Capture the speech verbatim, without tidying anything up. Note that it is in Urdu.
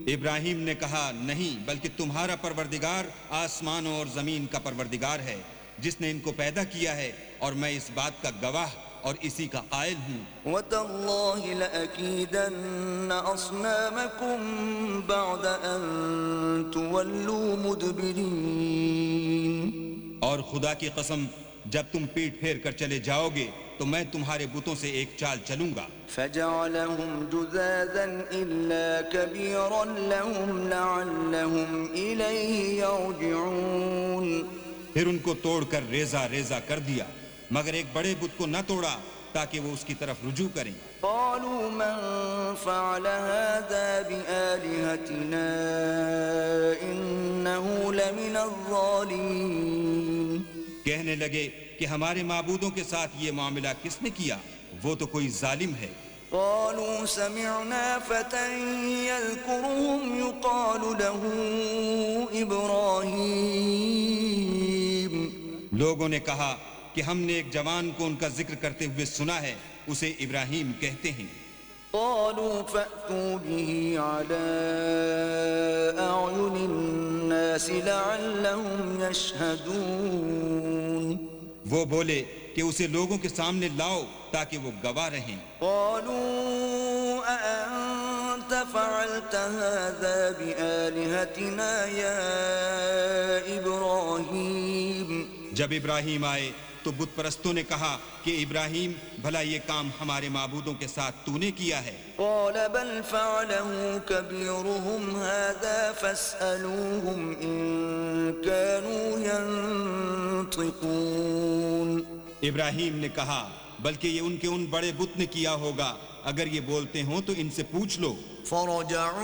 ابراہیم نے کہا نہیں، بلکہ تمہارا پروردگار آسمانوں اور زمین کا پروردگار ہے جس نے ان کو پیدا کیا ہے، اور میں اس بات کا گواہ اور اسی کا قائل ہوں۔ وَتَاللَّهِ لَأَكِيدَنَّ أَصْنَامَكُمْ بَعْدَ أَن تُوَلُّوا مُدْبِرِينَ، اور خدا کی قسم جب تم پیٹ پھیر کر چلے جاؤ گے تو میں تمہارے بتوں سے ایک چال چلوں گا۔ فَجَعَلَهُمْ جُذَاذًا إِلَّا كَبِيرًا لَهُمْ لَعَلَّهُمْ إِلَيْهِ يَرْجِعُونَ، پھر ان کو توڑ کر ریزہ ریزہ کر دیا، مگر ایک بڑے بت کو نہ توڑا تاکہ وہ اس کی طرف رجوع کریں۔ قالوا من فعل هذا بآلهتنا إنه لمن الظالمين، کہنے لگے کہ ہمارے معبودوں کے ساتھ یہ معاملہ کس نے کیا، وہ تو کوئی ظالم ہے۔ قالوا سمعنا فتى يذكرهم يقال له إبراهيم، لوگوں نے کہا کہ ہم نے ایک جوان کو ان کا ذکر کرتے ہوئے سنا ہے، اسے ابراہیم کہتے ہیں۔ قالوا فأتوا به على أعين الناس لعلهم يشهدون، وہ بولے کہ اسے لوگوں کے سامنے لاؤ تاکہ وہ گواہ رہیں۔ قالوا أأنت فعلت هذا بآلهتنا يا إبراهيم، جب ابراہیم آئے تو بت پرستوں نے کہا کہ ابراہیم بھلا یہ کام ہمارے معبودوں کے ساتھ تو نے کیا ہے؟ قال بل فعله كبيرهم هذا فاسألوهم إن كانوا ينطقون، ابراہیم نے کہا بلکہ یہ ان کے ان بڑے بت نے کیا ہوگا، اگر یہ بولتے ہوں تو ان سے پوچھ لو۔ فرجعوا